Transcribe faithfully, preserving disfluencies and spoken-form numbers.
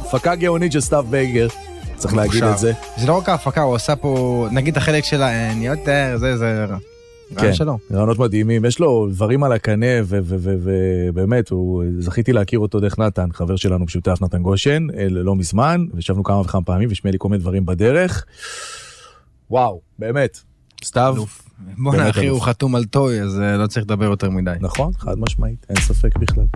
הפקה גאונית של סתיו בייגר, צריך להגיד את זה. זה לא רק ההפקה, הוא עושה פה, נגיד החלק שלה, אין יותר, זה, זה, רעיון שלו. רעיונות מדהימים, יש לו דברים על הקנה, ובאמת, זכיתי להכיר אותו דרך נתן, חבר שלנו משותף נתן גושן, לא מזמן, וישבנו כמה וכמה פעמים, ושמע לי כל מיני דברים בדרך. וואו, באמת, סתיו. בוא נאחי, הוא חתום על טוי, אז לא צריך לדבר יותר מדי. נכון, חד משמעית, אין ספק בכלל.